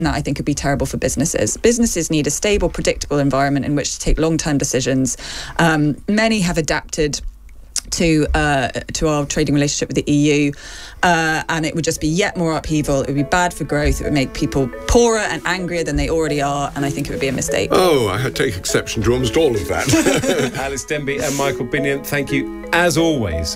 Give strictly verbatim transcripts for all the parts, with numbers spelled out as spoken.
that I think would be terrible for businesses. Businesses need a stable, predictable environment in which to take long-term decisions. Um, many have adapted to uh, to our trading relationship with the E U, uh, and it would just be yet more upheaval. It would be bad for growth. It would make people poorer and angrier than they already are, and I think it would be a mistake. Oh, I take exception to almost all of that. Alice Denby and Michael Binion, thank you as always.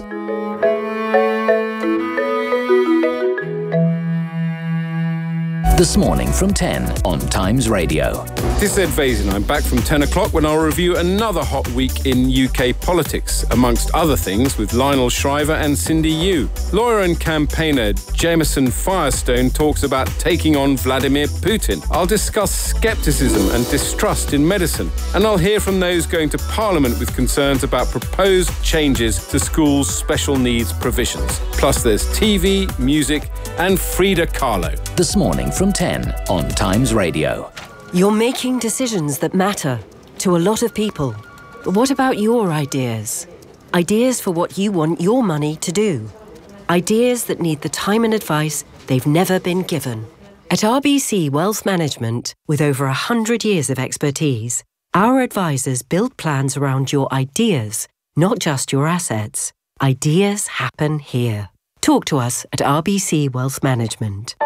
This morning from ten on Times Radio. This is Ed Vaison. I'm back from ten o'clock when I'll review another hot week in U K politics, amongst other things with Lionel Shriver and Cindy Yu. Lawyer and campaigner Jameson Firestone talks about taking on Vladimir Putin. I'll discuss scepticism and distrust in medicine, and I'll hear from those going to Parliament with concerns about proposed changes to schools' special needs provisions. Plus there's T V, music and Frida Kahlo. This morning from ten on Times Radio. You're making decisions that matter to a lot of people. But what about your ideas? Ideas for what you want your money to do. Ideas that need the time and advice they've never been given. At R B C Wealth Management, with over one hundred years of expertise, our advisors build plans around your ideas, not just your assets. Ideas happen here. Talk to us at R B C Wealth Management.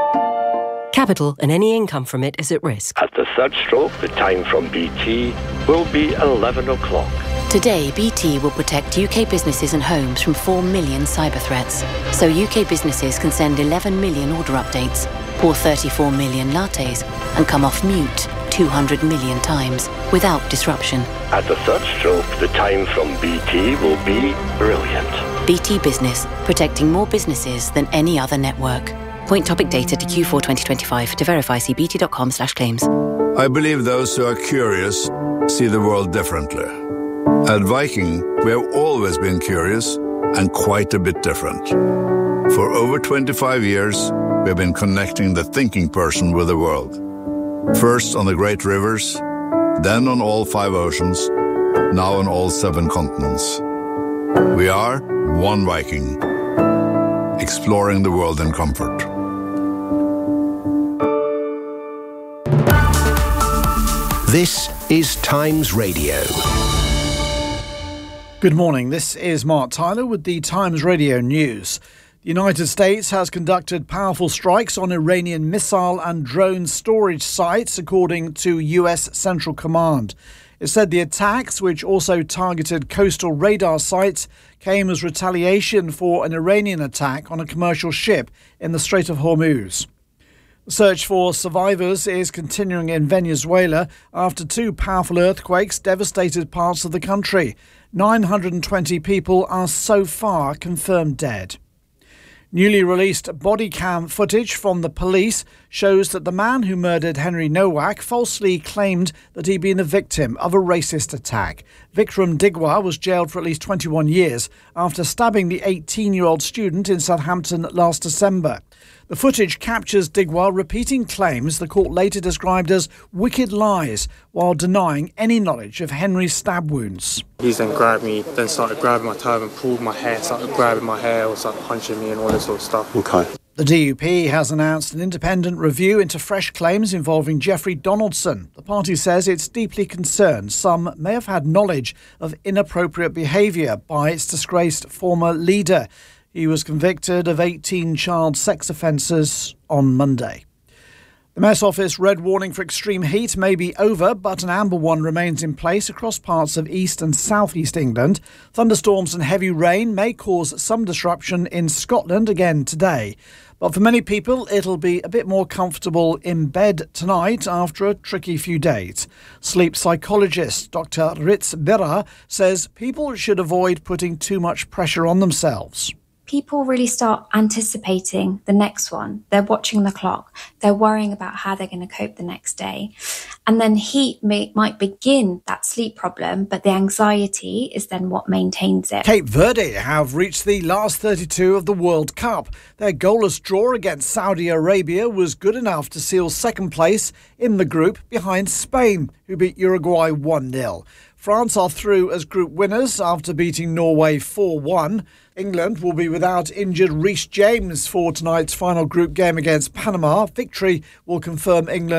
Capital and any income from it is at risk. At the third stroke, the time from B T will be eleven o'clock. Today, B T will protect U K businesses and homes from four million cyber threats. So U K businesses can send eleven million order updates, pour thirty-four million lattes, and come off mute two hundred million times without disruption. At the third stroke, the time from B T will be brilliant. B T Business, protecting more businesses than any other network. Point topic data to Q four twenty twenty-five. To verify, see bt.com slash claims. I believe those who are curious see the world differently. At Viking, we have always been curious and quite a bit different. For over twenty-five years, we have been connecting the thinking person with the world. First on the great rivers, then on all five oceans, now on all seven continents. We are one Viking, exploring the world in comfort. This is Times Radio. Good morning, this is Mark Tyler with the Times Radio News. The United States has conducted powerful strikes on Iranian missile and drone storage sites, according to U S Central Command. It said the attacks, which also targeted coastal radar sites, came as retaliation for an Iranian attack on a commercial ship in the Strait of Hormuz. The search for survivors is continuing in Venezuela after two powerful earthquakes devastated parts of the country. nine hundred twenty people are so far confirmed dead. Newly released body cam footage from the police shows that the man who murdered Henry Nowak falsely claimed that he'd been a victim of a racist attack. Vikram Digwa was jailed for at least twenty-one years after stabbing the eighteen-year-old student in Southampton last December. The footage captures Digwa repeating claims the court later described as wicked lies while denying any knowledge of Henry's stab wounds. He then grabbed me, then started grabbing my turban, pulled my hair, started grabbing my hair, started punching me and all this sort of stuff. Okay. The D U P has announced an independent review into fresh claims involving Jeffrey Donaldson. The party says it's deeply concerned some may have had knowledge of inappropriate behaviour by its disgraced former leader. He was convicted of eighteen child sex offences on Monday. The Met Office red warning for extreme heat may be over, but an amber one remains in place across parts of east and southeast England. Thunderstorms and heavy rain may cause some disruption in Scotland again today. But for many people, it'll be a bit more comfortable in bed tonight after a tricky few days. Sleep psychologist Doctor Ritz Birra says people should avoid putting too much pressure on themselves. People really start anticipating the next one. They're watching the clock. They're worrying about how they're going to cope the next day. And then heat may, might begin that sleep problem, but the anxiety is then what maintains it. Cape Verde have reached the last thirty-two of the World Cup. Their goalless draw against Saudi Arabia was good enough to seal second place in the group behind Spain, who beat Uruguay one nil. France are through as group winners after beating Norway four one. England will be without injured Reece James for tonight's final group game against Panama. Victory will confirm England